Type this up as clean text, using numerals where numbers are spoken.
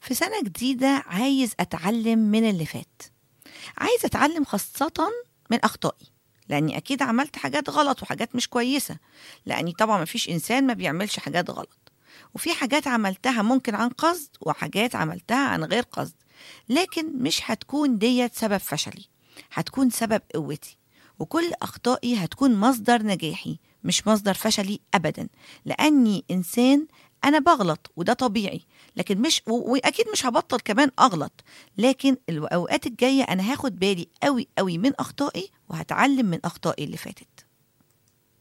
في سنة جديدة عايز أتعلم من اللي فات، عايز أتعلم خاصة من أخطائي، لأني أكيد عملت حاجات غلط وحاجات مش كويسة، لأني طبعا مفيش إنسان ما بيعملش حاجات غلط، وفي حاجات عملتها ممكن عن قصد وحاجات عملتها عن غير قصد، لكن مش هتكون ديت سبب فشلي، هتكون سبب قوتي، وكل أخطائي هتكون مصدر نجاحي مش مصدر فشلي أبدا، لأني إنسان أنا بغلط وده طبيعي، لكن مش وأكيد مش هبطل كمان أغلط، لكن الأوقات الجاية أنا هاخد بالي قوي قوي من أخطائي وهتعلم من أخطائي اللي فاتت.